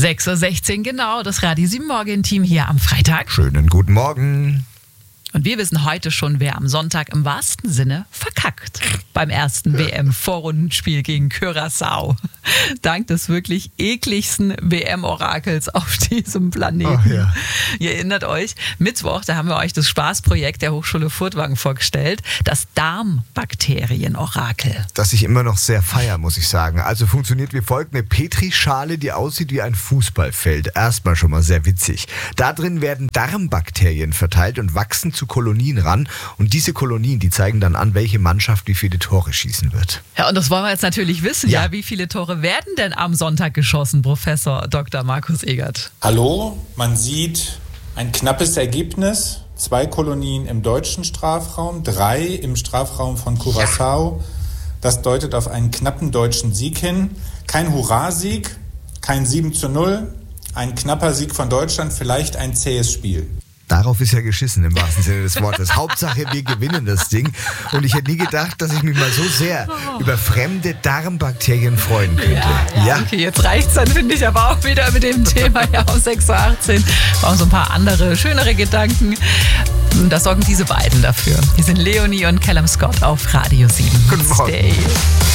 6:16 Uhr, genau, das Radio 7 Morgen-Team hier am Freitag. Schönen guten Morgen. Und wir wissen heute schon, wer am Sonntag im wahrsten Sinne verkackt. Beim ersten WM-Vorrundenspiel gegen Curaçao. Dank des wirklich ekligsten WM-Orakels auf diesem Planeten. Ach ja. Ihr erinnert euch, Mittwoch, da haben wir euch das Spaßprojekt der Hochschule Furtwangen vorgestellt. Das Darmbakterien-Orakel. Das ich immer noch sehr feier, muss ich sagen. Also funktioniert wie folgt: eine Petrischale, die aussieht wie ein Fußballfeld. Erstmal schon mal sehr witzig. Da drin werden Darmbakterien verteilt und wachsen zu Kolonien ran. Und diese Kolonien, die zeigen dann an, welche Mannschaft wie viele Tore schießen wird. Ja, und das wollen wir jetzt natürlich wissen. Ja. Wie viele Tore werden denn am Sonntag geschossen, Professor Dr. Markus Egert? Hallo, man sieht ein knappes Ergebnis. 2 Kolonien im deutschen Strafraum, 3 im Strafraum von Curaçao. Das deutet auf einen knappen deutschen Sieg hin. Kein Hurrasieg, kein 7:0, ein knapper Sieg von Deutschland, vielleicht ein zähes Spiel. Darauf ist ja geschissen im wahrsten Sinne des Wortes. Hauptsache, wir gewinnen das Ding. Und ich hätte nie gedacht, dass ich mich mal so sehr über fremde Darmbakterien freuen könnte. Ja. Okay, jetzt reicht's dann, finde ich, aber auch wieder mit dem Thema hier um 6:18 Uhr. Brauchen so ein paar andere, schönere Gedanken. Das sorgen diese beiden dafür. Hier sind Leonie und Callum Scott auf Radio 7. Guten Morgen. Stay.